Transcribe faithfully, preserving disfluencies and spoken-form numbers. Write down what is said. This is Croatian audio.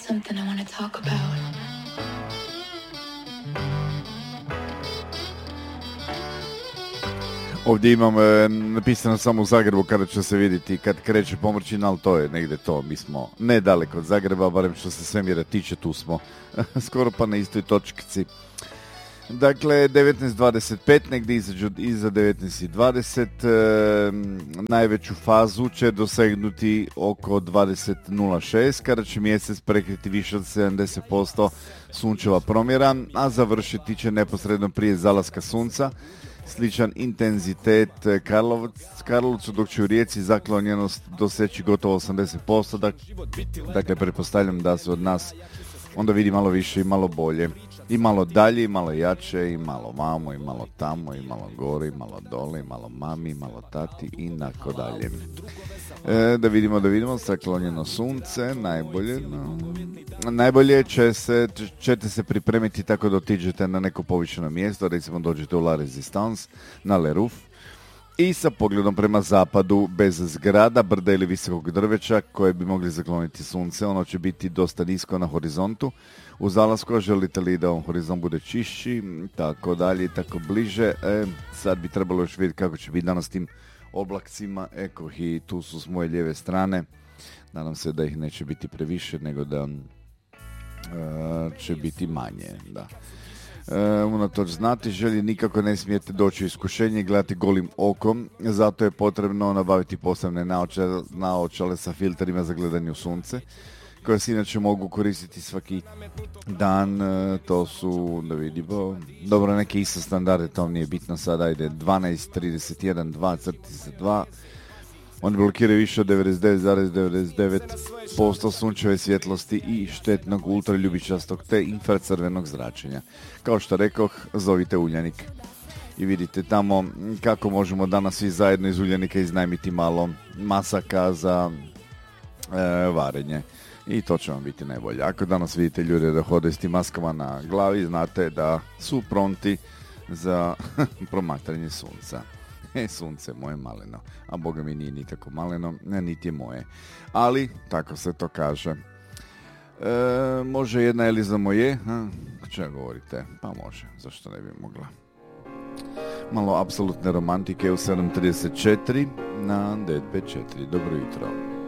something I want to talk about. Ovdje imam e, napisano samo u Zagrebu kada će se vidjeti kad kreće pomrčina, ali to je negdje to. Mi smo nedaleko od Zagreba, barem što se svemira tiče, tu smo skoro pa na istoj točkici. Dakle, devetnaest dvadeset pet, negdje izađu, iza devetnaest dvadeset, e, najveću fazu će dosegnuti oko dvadeset nula šest, kada će mjesec prekriti više od sedamdeset posto sunčeva promjera, a završiti će neposredno prije zalaska sunca. Sličan intenzitet Karlovac, Karlovcu, dok će u Rijeci zaklonjenost doseći gotovo osamdeset posto, dakle pretpostavljam da se od nas onda vidi malo više i malo bolje. I malo dalje, i malo jače, i malo vamo, i malo tamo, i malo gore, i malo dole, i malo mami, i malo tati, i nako dalje. E, da vidimo, da vidimo, saklonjeno sunce, najbolje, no, najbolje će se, ćete se pripremiti tako da otiđete na neko povišeno mjesto, recimo dođete u La Resistance, na Le Ruf, i sa pogledom prema zapadu, bez zgrada, brda ili visokog drveća koje bi mogli zakloniti sunce. Ono će biti dosta nisko na horizontu. U zalasku želite li da on horizont bude čišći, tako dalje i tako bliže. E, sad bi trebalo još vidjeti kako će biti danas tim oblakcima. Eko, i tu su s moje lijeve strane. Nadam se da ih neće biti previše, nego da e, će biti manje, da. E, unatoč znati želji nikako ne smijete doći u iskušenje i gledati golim okom, zato je potrebno nabaviti posebne naočale, naočale sa filterima za gledanje u sunce, koje se inače mogu koristiti svaki dan. E, to su, da vidimo, dobro, neke isto standarde, to nije bitno sada, ajde, dvanaest, trideset jedan, dva, dva. On blokira više od devedeset devet zarez devedeset devet posto sunčeve svjetlosti i štetnog ultraljubičastog te infracrvenog zračenja. Kao što rekoh, zovite Uljanik i vidite tamo kako možemo danas svi zajedno iz Uljanika iznajmiti malo masaka za e, varenje. I to će vam biti najbolje. Ako danas vidite ljude da hodaju s tim maskama na glavi, znate da su pronti za promatranje sunca. E, sunce moje maleno, a boga mi nije nikako maleno, ne, niti je moje. Ali, tako se to kaže. E, može jedna Eliza moje? Ha? Če govorite? Pa može, zašto ne bi mogla. Malo apsolutne romantike u sedam trideset četiri na devet pet četiri. Dobro jutro.